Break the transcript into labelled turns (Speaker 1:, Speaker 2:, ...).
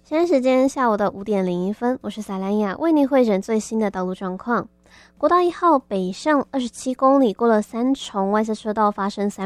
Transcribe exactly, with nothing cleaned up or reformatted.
Speaker 1: 现在时间下午的五点零一分，我是萨兰雅，为您汇诊最新的道路状况。国道一号北上二十七公里，过了三重外侧车道发生三